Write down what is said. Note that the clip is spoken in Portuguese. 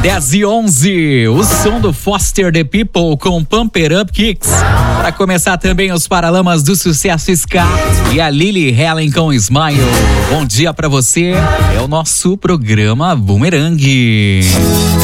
10:11, o som do Foster the People com Pump It Up Kicks. Para começar também os Paralamas do Sucesso Ska e a Lily Helen com Smile. Bom dia para você, é o nosso programa Boomerang.